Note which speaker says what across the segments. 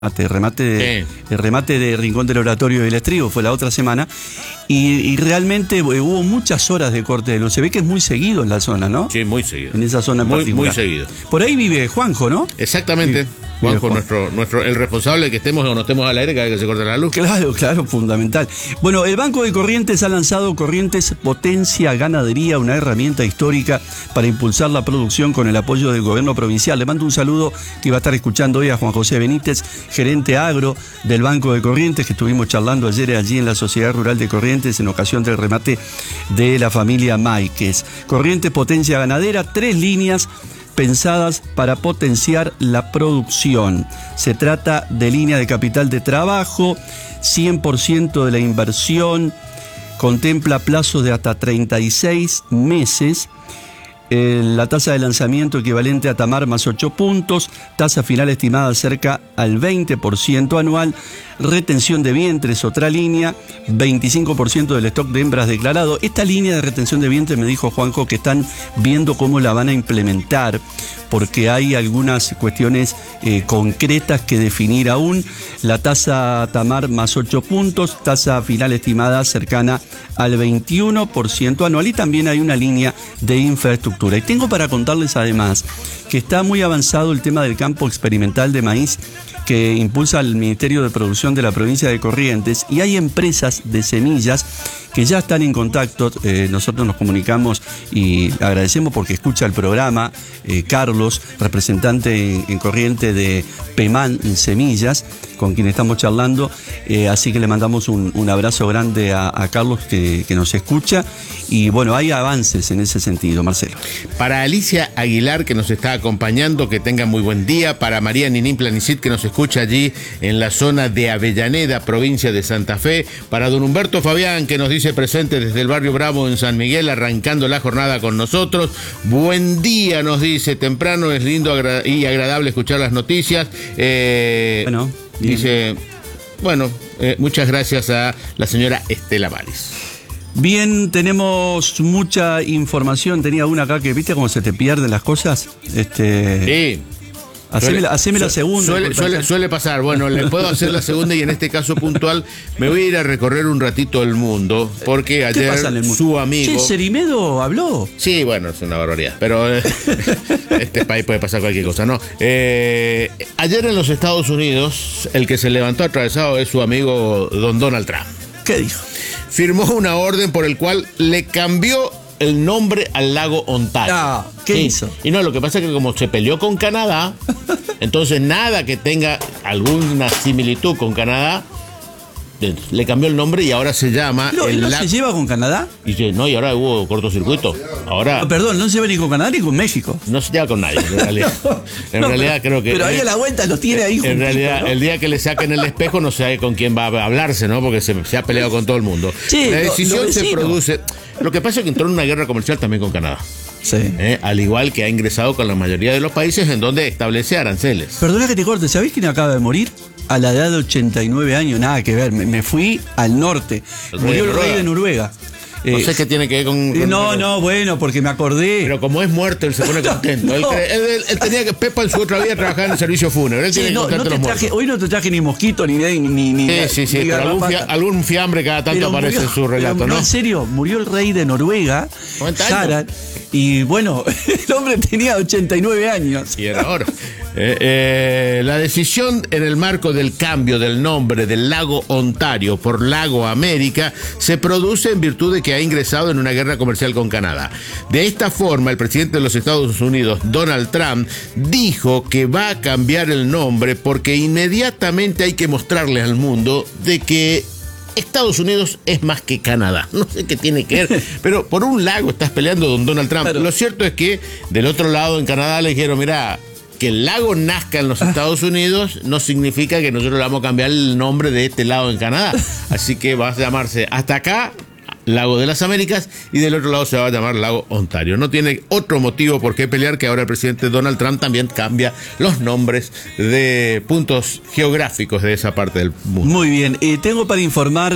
Speaker 1: el remate de Rincón del Oratorio del Estribo fue la otra semana y realmente hubo muchas horas de corte de luz. Se ve que es muy seguido en la zona, ¿no?
Speaker 2: Sí, muy seguido.
Speaker 1: En esa zona en particular.
Speaker 2: Muy seguido.
Speaker 1: Por ahí vive Juanjo, ¿no?
Speaker 2: Exactamente.
Speaker 1: Sí.
Speaker 2: Juanjo, el responsable de que estemos o no estemos al aire cada vez que se corta la luz.
Speaker 1: Claro, fundamental. Bueno, el Banco de Corrientes ha lanzado Corrientes Potencia Ganadería, una herramienta histórica para impulsar la producción con el apoyo del gobierno provincial. Le mando un saludo que va a estar escuchando hoy a Juan José Benítez, gerente agro del Banco de Corrientes, que estuvimos charlando ayer allí en la Sociedad Rural de Corrientes en ocasión del remate de la familia Máiquez. Corrientes Potencia Ganadera, 3 líneas pensadas para potenciar la producción. Se trata de línea de capital de trabajo, 100% de la inversión, contempla plazos de hasta 36 meses, la tasa de lanzamiento equivalente a Tamar más 8 puntos, tasa final estimada cerca al 20% anual, retención de vientres, otra línea, 25% del stock de hembras declarado. Esta línea de retención de vientres, me dijo Juanjo, que están viendo cómo la van a implementar, porque hay algunas cuestiones concretas que definir aún. La tasa Tamar más 8 puntos, tasa final estimada cercana al 21% anual, y también hay una línea de infraestructura. Y tengo para contarles además que está muy avanzado el tema del campo experimental de maíz que impulsa el Ministerio de Producción de la provincia de Corrientes, y hay empresas de semillas que ya están en contacto. Nosotros nos comunicamos y agradecemos porque escucha el programa Carlos, representante en Corrientes de Pemán Semillas, con quien estamos charlando, así que le mandamos un abrazo grande a Carlos que nos escucha, y bueno, hay avances en ese sentido, Marcelo.
Speaker 2: Para Alicia Aguilar, que nos está acompañando, que tenga muy buen día. Para María Ninín Planicit, que nos escucha allí en la zona de Avellaneda, provincia de Santa Fe. Para don Humberto Fabián, que nos dice presente desde el barrio Bravo en San Miguel, arrancando la jornada con nosotros. Buen día, nos dice, temprano, es lindo y agradable escuchar las noticias. Dice, muchas gracias a la señora Estela Maris.
Speaker 1: Bien, tenemos mucha información. Tenía una acá que, ¿viste cómo se te pierden las cosas?
Speaker 2: Sí.
Speaker 1: Haceme la segunda.
Speaker 2: Suele pasar. Bueno, le puedo hacer la segunda, y en este caso puntual me voy a ir a recorrer un ratito el mundo, porque ayer su amigo...
Speaker 1: ¿Cerimedo habló?
Speaker 2: Sí, bueno, es una barbaridad, pero este país puede pasar cualquier cosa, ¿no? Ayer en los Estados Unidos, el que se levantó atravesado es su amigo don Donald Trump.
Speaker 1: ¿Qué dijo?
Speaker 2: Firmó una orden por el cual le cambió el nombre al lago Ontario.
Speaker 1: ¿Qué hizo?
Speaker 2: Y no, lo que pasa es que como se peleó con Canadá, entonces nada que tenga alguna similitud con Canadá, le cambió el nombre y ahora se llama...
Speaker 1: ¿No se lleva con Canadá?
Speaker 2: Y ahora hubo cortocircuito. Ahora...
Speaker 1: Perdón, no se lleva ni con Canadá ni con México.
Speaker 2: No se lleva con nadie, en realidad. En realidad creo que...
Speaker 1: Pero ahí a la vuelta los tiene ahí
Speaker 2: En realidad, ¿no? El día que le saquen el espejo no sabe con quién va a hablarse, ¿no? Porque se ha peleado con todo el mundo.
Speaker 1: Sí,
Speaker 2: la decisión se produce... Lo que pasa es que entró en una guerra comercial también con Canadá.
Speaker 1: Sí.
Speaker 2: Al igual que ha ingresado con la mayoría de los países en donde establece aranceles.
Speaker 1: Perdona que te corte, ¿sabés quién acaba de morir? A la edad de 89 años, nada que ver, me fui al norte. Murió el rey de Noruega.
Speaker 2: No sé qué tiene que ver con...
Speaker 1: Bueno, porque me acordé.
Speaker 2: Pero como es muerto, él se pone contento. Él tenía que... Pepa en su otra vida trabajaba en el servicio fúnebre. Él tiene contento los muertos.
Speaker 1: Hoy no te traje ni mosquito, ni
Speaker 2: Sí, pero algún fiambre cada tanto aparece en su relato, ¿no?
Speaker 1: En serio, murió el rey de Noruega, Harald, y bueno, el hombre tenía 89 años.
Speaker 2: Y era ahora. La decisión en el marco del cambio del nombre del lago Ontario por Lago América se produce en virtud de que ha ingresado en una guerra comercial con Canadá. De esta forma, el presidente de los Estados Unidos, Donald Trump, dijo que va a cambiar el nombre porque inmediatamente hay que mostrarle al mundo de que Estados Unidos es más que Canadá. No sé qué tiene que ver, pero por un lago estás peleando don Donald Trump. Claro. Lo cierto es que del otro lado, en Canadá, le dijeron, mira, que el lago nazca en los Estados Unidos no significa que nosotros le vamos a cambiar el nombre de este lado en Canadá. Así que va a llamarse hasta acá Lago de las Américas, y del otro lado se va a llamar Lago Ontario. No tiene otro motivo por qué pelear que ahora el presidente Donald Trump también cambia los nombres de puntos geográficos de esa parte del mundo.
Speaker 1: Muy bien, tengo para informar,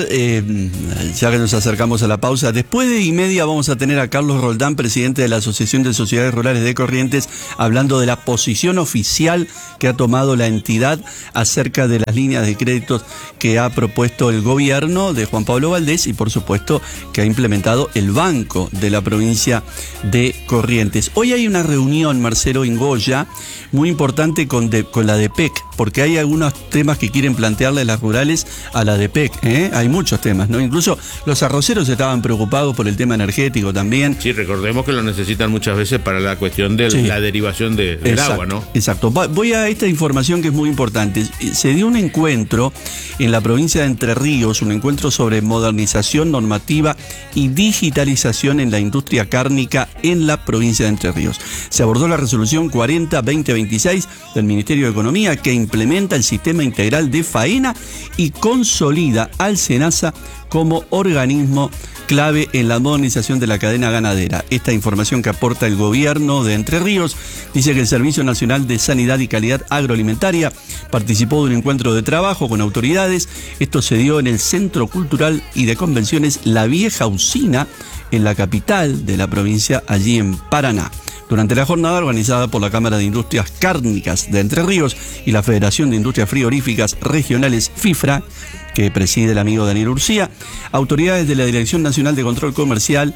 Speaker 1: ya que nos acercamos a la pausa, después de 1:30 vamos a tener a Carlos Roldán, presidente de la Asociación de Sociedades Rurales de Corrientes, hablando de la posición oficial que ha tomado la entidad acerca de las líneas de créditos que ha propuesto el gobierno de Juan Pablo Valdés y por supuesto que ha implementado el Banco de la provincia de Corrientes. Hoy hay una reunión, Marcelo, en Goya, muy importante con la DEPEC, porque hay algunos temas que quieren plantearle las rurales a la DEPEC, Hay muchos temas, ¿no? Incluso los arroceros estaban preocupados por el tema energético también.
Speaker 2: Sí, recordemos que lo necesitan muchas veces para la cuestión de la derivación del agua, ¿no?
Speaker 1: Exacto. Voy a esta información que es muy importante. Se dio un encuentro en la provincia de Entre Ríos, un encuentro sobre modernización normativa y digitalización en la industria cárnica en la provincia de Entre Ríos. Se abordó la resolución 40-2026 del Ministerio de Economía que implementa el sistema integral de faena y consolida al SENASA como organismo clave en la modernización de la cadena ganadera. Esta información que aporta el gobierno de Entre Ríos dice que el Servicio Nacional de Sanidad y Calidad Agroalimentaria participó de un encuentro de trabajo con autoridades. Esto se dio en el Centro Cultural y de Convenciones La Vieja Usina, en la capital de la provincia, allí en Paraná. Durante la jornada organizada por la Cámara de Industrias Cárnicas de Entre Ríos y la Federación de Industrias Frigoríficas Regionales FIFRA, que preside el amigo Daniel Urcía, autoridades de la Dirección Nacional de Control Comercial,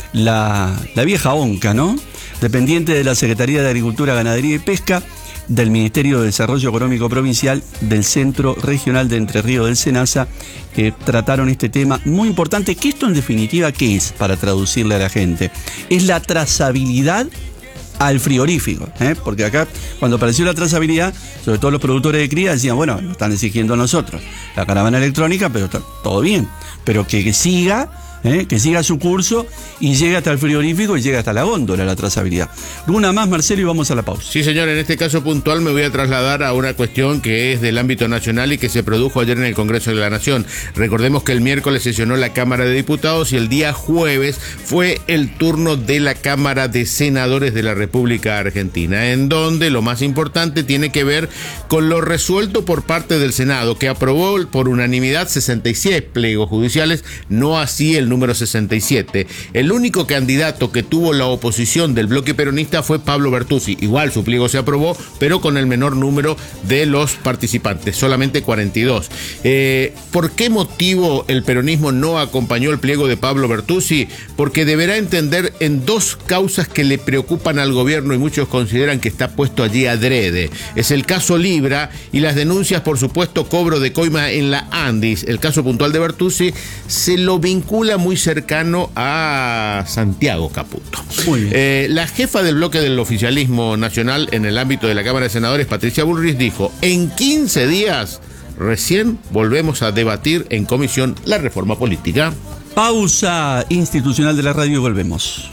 Speaker 1: la vieja ONCA, ¿no? Dependiente de la Secretaría de Agricultura, Ganadería y Pesca, del Ministerio de Desarrollo Económico Provincial, del Centro Regional de Entre Ríos del SENASA, trataron este tema muy importante, que esto en definitiva, ¿qué es? Para traducirle a la gente, es la trazabilidad al frigorífico, porque acá cuando apareció la trazabilidad, sobre todo los productores de cría decían, bueno, lo están exigiendo a nosotros la caravana electrónica, pero está todo bien, pero que siga su curso y llegue hasta el frigorífico y llegue hasta la góndola, la trazabilidad. Una más, Marcelo, y vamos a la pausa.
Speaker 2: Sí, señor, en este caso puntual me voy a trasladar a una cuestión que es del ámbito nacional y que se produjo ayer en el Congreso de la Nación. Recordemos que el miércoles sesionó la Cámara de Diputados y el día jueves fue el turno de la Cámara de Senadores de la República Argentina, en donde lo más importante tiene que ver con lo resuelto por parte del Senado, que aprobó por unanimidad 66 pliegos judiciales, no así el número 67. El único candidato que tuvo la oposición del bloque peronista fue Pablo Bertuzzi. Igual su pliego se aprobó, pero con el menor número de los participantes, solamente 42. ¿Por qué motivo el peronismo no acompañó el pliego de Pablo Bertuzzi? Porque deberá entender en dos causas que le preocupan al gobierno y muchos consideran que está puesto allí adrede. Es el caso Libra y las denuncias por supuesto cobro de coima en la Andis. El caso puntual de Bertuzzi se lo vincula muy cercano a Santiago Caputo.
Speaker 1: Muy bien.
Speaker 2: La jefa del bloque del oficialismo nacional en el ámbito de la Cámara de Senadores, Patricia Bullrich, dijo: en 15 días recién volvemos a debatir en comisión la reforma política.
Speaker 1: Pausa institucional de la radio y volvemos.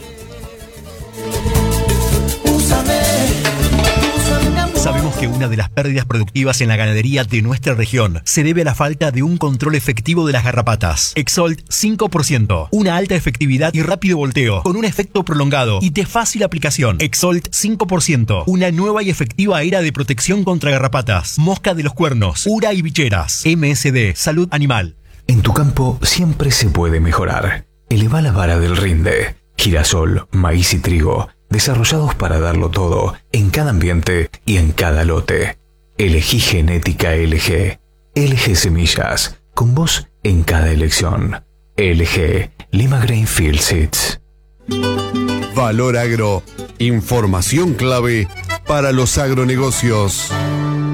Speaker 3: Sabemos que una de las pérdidas productivas en la ganadería de nuestra región se debe a la falta de un control efectivo de las garrapatas. Exolt 5%, una alta efectividad y rápido volteo, con un efecto prolongado y de fácil aplicación. Exolt 5%, una nueva y efectiva era de protección contra garrapatas, mosca de los cuernos, ura y bicheras. MSD, Salud Animal.
Speaker 4: En tu campo siempre se puede mejorar. Eleva la vara del rinde. Girasol, maíz y trigo, desarrollados para darlo todo, en cada ambiente y en cada lote. Elegí genética LG. LG Semillas, con vos en cada elección. LG, Lima Grainfield Seeds.
Speaker 5: Valor Agro, información clave para los agronegocios.